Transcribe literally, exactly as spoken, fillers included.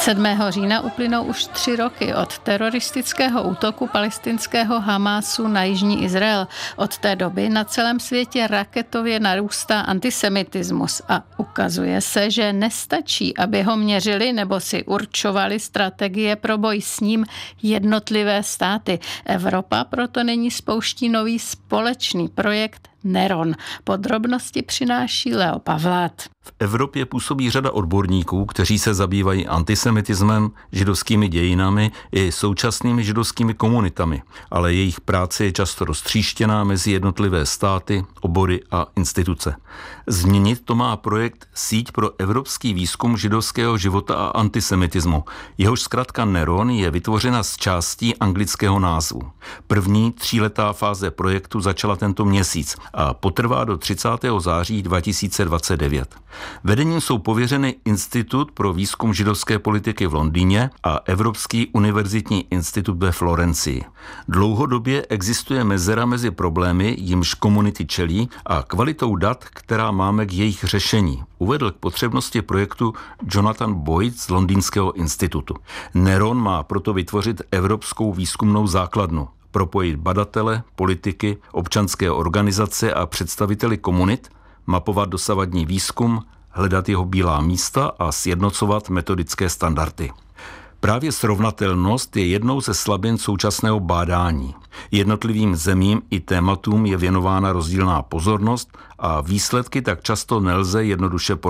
sedmého října uplynou už tři roky od teroristického útoku palestinského Hamásu na jižní Izrael. Od té doby na celém světě raketově narůstá antisemitismus a ukazuje se, že nestačí, aby ho měřili nebo si určovali strategie pro boj s ním jednotlivé státy. Evropa proto nyní spouští nový společný projekt Neron. Podrobnosti přináší Leo Pavlát. V Evropě působí řada odborníků, kteří se zabývají antisemitismem, židovskými dějinami i současnými židovskými komunitami, ale jejich práce je často roztříštěná mezi jednotlivé státy, obory a instituce. Změnit to má projekt Síť pro evropský výzkum židovského života a antisemitismu. Jehož zkratka Neron je vytvořena z částí anglického názvu. První tříletá fáze projektu začala tento měsíc a potrvá do třicátého září dva tisíce dvacet devět. Vedením jsou pověřeny Institut pro výzkum židovské politiky v Londýně a Evropský univerzitní institut ve Florencii. Dlouhodobě existuje mezera mezi problémy, jimž komunity čelí, a kvalitou dat, která máme k jejich řešení, uvedl k potřebnosti projektu Jonathan Boyd z Londýnského institutu. Neron má proto vytvořit evropskou výzkumnou základnu, propojit badatele, politiky, občanské organizace a představiteli komunit, mapovat dosavadní výzkum, hledat jeho bílá místa a sjednocovat metodické standardy. Právě srovnatelnost je jednou ze slabin současného bádání. Jednotlivým zemím i tématům je věnována rozdílná pozornost a výsledky tak často nelze jednoduše porovnávat.